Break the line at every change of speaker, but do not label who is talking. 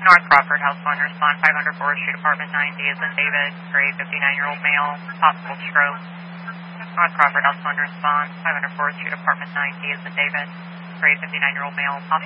North Crawford, House 1, respond 500 4th Street, Apartment 9D is in David, grade 59-year-old male, possible stroke. North Crawford, House 1, respond 500 4th Street, Apartment 9D is in David, grade 59-year-old male, possible